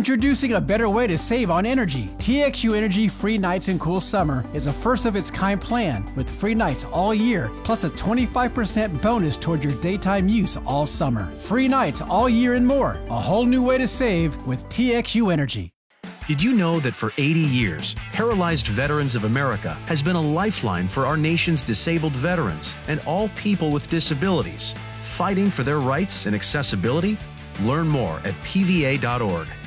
Introducing a better way to save on energy. TXU Energy Free Nights and Cool Summer is a first-of-its-kind plan with free nights all year, plus a 25% bonus toward your daytime use all summer. Free nights all year and more. A whole new way to save with TXU Energy. Did you know that for 80 years, Paralyzed Veterans of America has been a lifeline for our nation's disabled veterans and all people with disabilities, fighting for their rights and accessibility? Learn more at pva.org.